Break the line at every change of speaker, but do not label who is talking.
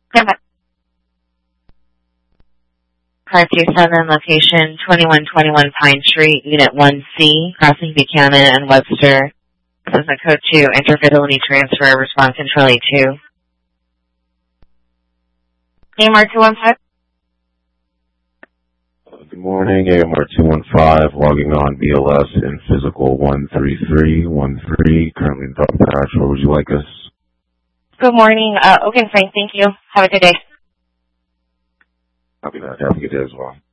Car 27, location 2121 Pine Street, Unit 1C, crossing Buchanan and Webster. This is a code 2, interfidelity transfer, response control A2. AMR 215.
Good morning, AMR 215, logging on BLS in physical 13313, currently in dog patch. Where would you like us?
Good morning. Okay, fine. Thank you. Have a good day.
Copy that. Have a good day as well.